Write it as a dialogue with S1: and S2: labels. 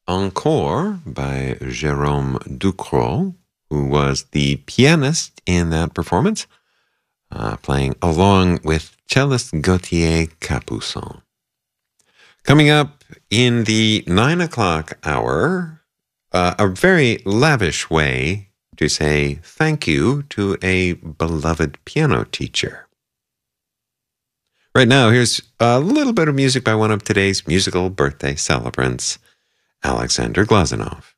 S1: Encore by Jérôme Ducrot, who was the pianist in that performance, playing along with cellist Gauthier Capuçon. Coming up in the 9 o'clock hour, a very lavish way to say thank you to a beloved piano teacher. Right now, here's a little bit of music by one of today's musical birthday celebrants, Alexander Glazunov.